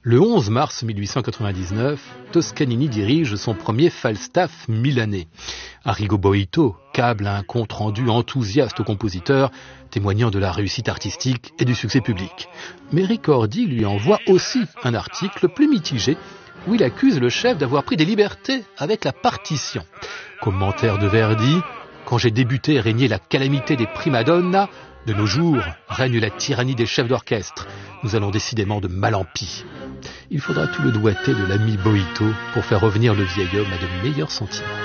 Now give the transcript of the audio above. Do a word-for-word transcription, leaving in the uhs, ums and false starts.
Le onze mars mille huit cent quatre-vingt-dix-neuf, Toscanini dirige son premier Falstaff milanais. Arrigo Boito câble un compte-rendu enthousiaste au compositeur, témoignant de la réussite artistique et du succès public. Mais Ricordi lui envoie aussi un article plus mitigé où il accuse le chef d'avoir pris des libertés avec la partition. Commentaire de Verdi: « Quand j'ai débuté régnait la calamité des primadonnas, de nos jours règne la tyrannie des chefs d'orchestre. Nous allons décidément de mal en pis. » Il faudra tout le doigté de l'ami Boito pour faire revenir le vieil homme à de meilleurs sentiments.